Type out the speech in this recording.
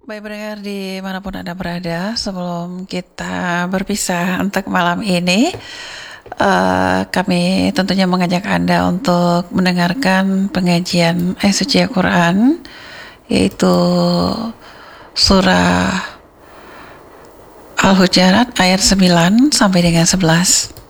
Baik pendengar dimanapun Anda berada, sebelum kita berpisah untuk malam ini, kami tentunya mengajak Anda untuk mendengarkan pengajian ayat suci Al-Quran, yaitu surah Al-Hujarat ayat 9 sampai dengan 11.